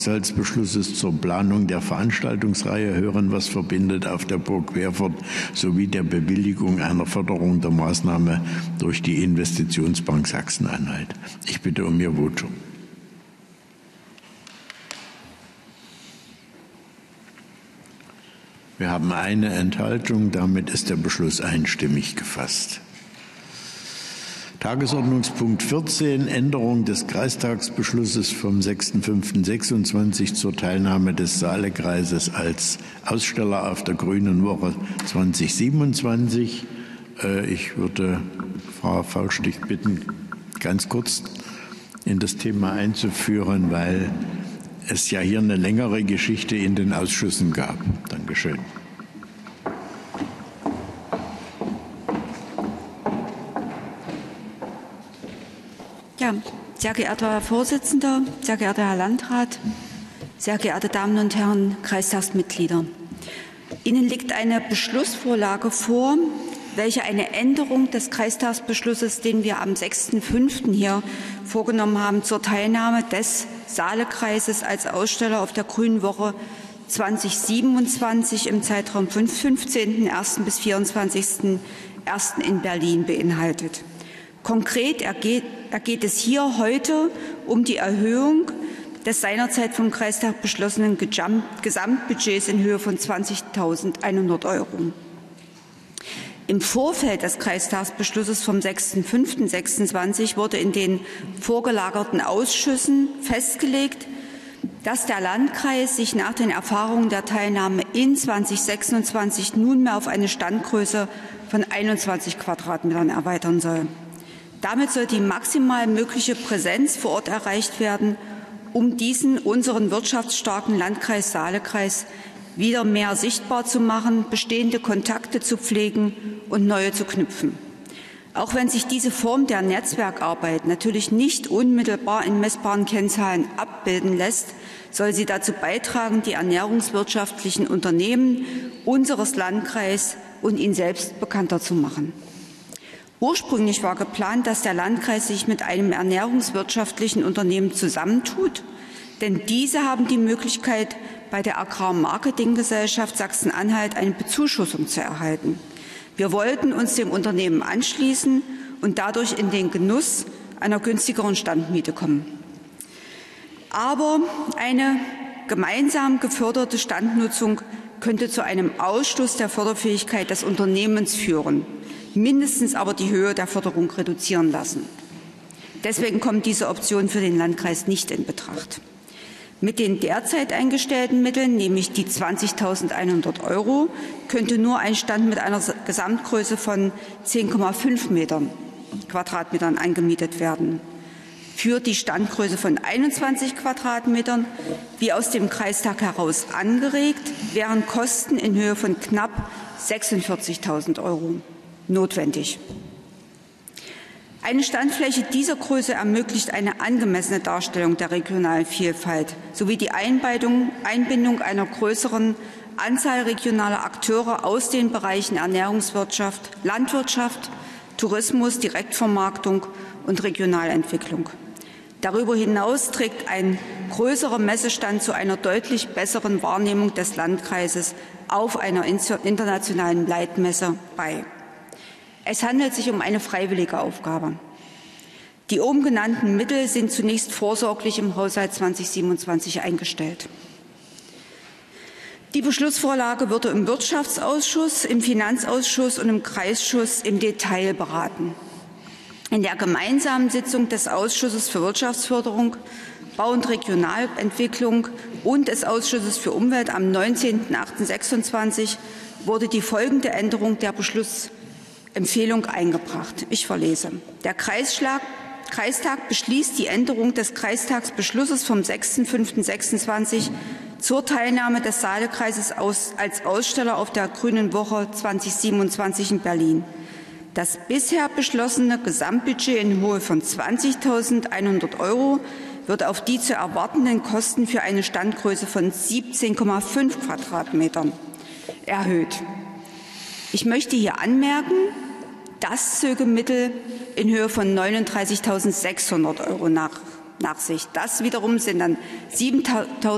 Haushaltsbeschlusses zur Planung der Veranstaltungsreihe Hören, was verbindet auf der Burg Querfurt sowie der Bewilligung einer Förderung der Maßnahme durch die Investitionsbank Sachsen-Anhalt. Ich bitte um Ihr Votum. Wir haben eine Enthaltung. Damit ist der Beschluss einstimmig gefasst. Tagesordnungspunkt 14, Änderung des Kreistagsbeschlusses vom 6.5.26 zur Teilnahme des Saalekreises als Aussteller auf der Grünen Woche 2027. Ich würde Frau Faustich bitten, ganz kurz in das Thema einzuführen, weil es ja hier eine längere Geschichte in den Ausschüssen gab. Dankeschön. Ja, sehr geehrter Herr Vorsitzender, sehr geehrter Herr Landrat, sehr geehrte Damen und Herren Kreistagsmitglieder. Ihnen liegt eine Beschlussvorlage vor, welche eine Änderung des Kreistagsbeschlusses, den wir am 6.5. hier vorgenommen haben, zur Teilnahme des Saalekreises als Aussteller auf der Grünen Woche 2027 im Zeitraum vom 15.01. bis 24.01. in Berlin beinhaltet. Konkret geht es hier heute um die Erhöhung des seinerzeit vom Kreistag beschlossenen Gesamtbudgets in Höhe von 20.100 €. Im Vorfeld des Kreistagsbeschlusses vom 6.5.26 wurde in den vorgelagerten Ausschüssen festgelegt, dass der Landkreis sich nach den Erfahrungen der Teilnahme in 2026 nunmehr auf eine Standgröße von 21 Quadratmetern erweitern soll. Damit soll die maximal mögliche Präsenz vor Ort erreicht werden, um diesen unseren wirtschaftsstarken Landkreis Saalekreis wieder mehr sichtbar zu machen, bestehende Kontakte zu pflegen und neue zu knüpfen. Auch wenn sich diese Form der Netzwerkarbeit natürlich nicht unmittelbar in messbaren Kennzahlen abbilden lässt, soll sie dazu beitragen, die ernährungswirtschaftlichen Unternehmen unseres Landkreises und ihn selbst bekannter zu machen. Ursprünglich war geplant, dass der Landkreis sich mit einem ernährungswirtschaftlichen Unternehmen zusammentut, denn diese haben die Möglichkeit, bei der Agrarmarketinggesellschaft Sachsen-Anhalt eine Bezuschussung zu erhalten. Wir wollten uns dem Unternehmen anschließen und dadurch in den Genuss einer günstigeren Standmiete kommen. Aber eine gemeinsam geförderte Standnutzung könnte zu einem Ausschluss der Förderfähigkeit des Unternehmens führen, mindestens aber die Höhe der Förderung reduzieren lassen. Deswegen kommt diese Option für den Landkreis nicht in Betracht. Mit den derzeit eingestellten Mitteln, nämlich die 20.100 €, könnte nur ein Stand mit einer Gesamtgröße von 10,5 Quadratmetern angemietet werden. Für die Standgröße von 21 Quadratmetern, wie aus dem Kreistag heraus angeregt, wären Kosten in Höhe von knapp 46.000 € notwendig. Eine Standfläche dieser Größe ermöglicht eine angemessene Darstellung der regionalen Vielfalt sowie die Einbindung einer größeren Anzahl regionaler Akteure aus den Bereichen Ernährungswirtschaft, Landwirtschaft, Tourismus, Direktvermarktung und Regionalentwicklung. Darüber hinaus trägt ein größerer Messestand zu einer deutlich besseren Wahrnehmung des Landkreises auf einer internationalen Leitmesse bei. Es handelt sich um eine freiwillige Aufgabe. Die oben genannten Mittel sind zunächst vorsorglich im Haushalt 2027 eingestellt. Die Beschlussvorlage wurde im Wirtschaftsausschuss, im Finanzausschuss und im Kreisschuss im Detail beraten. In der gemeinsamen Sitzung des Ausschusses für Wirtschaftsförderung, Bau- und Regionalentwicklung und des Ausschusses für Umwelt am 19.08.26 wurde die folgende Änderung der Beschlussempfehlung eingebracht. Ich verlese. Der Kreistag beschließt die Änderung des Kreistagsbeschlusses vom 6.5.26 zur Teilnahme des Saalekreises als Aussteller auf der Grünen Woche 2027 in Berlin. Das bisher beschlossene Gesamtbudget in Höhe von 20.100 € wird auf die zu erwartenden Kosten für eine Standgröße von 17,5 Quadratmetern erhöht. Ich möchte hier anmerken, das zöge Mittel in Höhe von 39.600 € nach sich. Das wiederum sind dann 7.000